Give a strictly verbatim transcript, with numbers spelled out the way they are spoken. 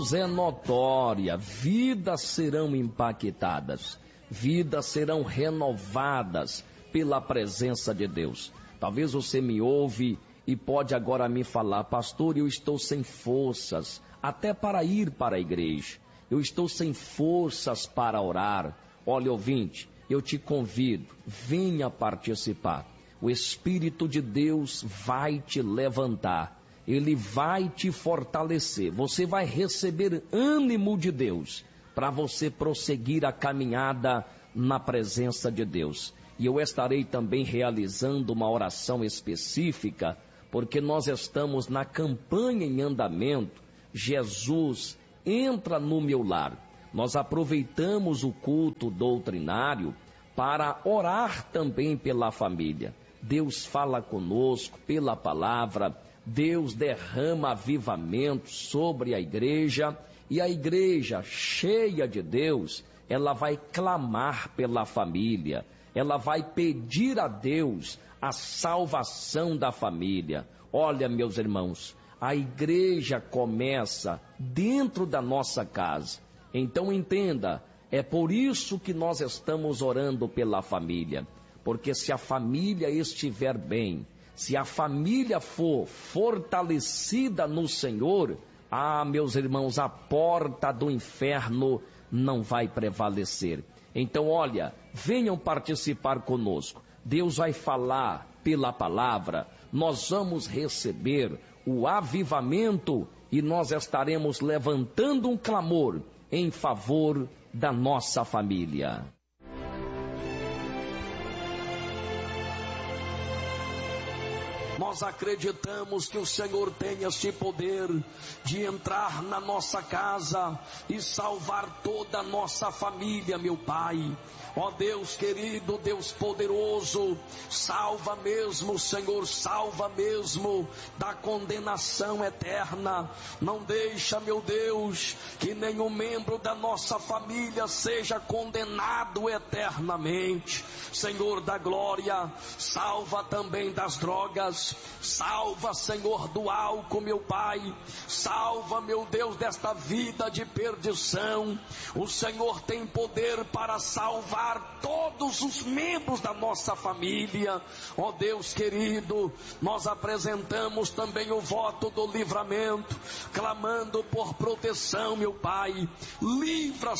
é notória, vidas serão impactadas, vidas serão renovadas pela presença de Deus. Talvez você me ouve e pode agora me falar: pastor, eu estou sem forças até para ir para a igreja, eu estou sem forças para orar. Olha, ouvinte, eu te convido, venha participar. O Espírito de Deus vai te levantar, Ele vai te fortalecer, você vai receber ânimo de Deus para você prosseguir a caminhada na presença de Deus. E eu estarei também realizando uma oração específica, porque nós estamos na campanha em andamento, Jesus entra no meu lar. Nós aproveitamos o culto doutrinário para orar também pela família. Deus fala conosco pela palavra, Deus derrama avivamento sobre a igreja, e a igreja cheia de Deus, ela vai clamar pela família, ela vai pedir a Deus a salvação da família. Olha, meus irmãos, a igreja começa dentro da nossa casa. Então entenda, é por isso que nós estamos orando pela família, porque se a família estiver bem, se a família for fortalecida no Senhor, ah, meus irmãos, a porta do inferno não vai prevalecer. Então, olha, venham participar conosco. Deus vai falar pela palavra, nós vamos receber o avivamento e nós estaremos levantando um clamor em favor da nossa família. Nós acreditamos que o Senhor tem este poder de entrar na nossa casa e salvar toda a nossa família, meu Pai. Ó Deus querido, Deus poderoso, salva mesmo, Senhor, salva mesmo da condenação eterna. Não deixa, meu Deus, que nenhum membro da nossa família seja condenado eternamente. Senhor da glória, salva também das drogas, salva, Senhor, do álcool, meu Pai, salva, meu Deus, desta vida de perdição. O Senhor tem poder para salvar todos os membros da nossa família. Ó Deus querido, nós apresentamos também o voto do livramento, clamando por proteção, meu Pai. Livra,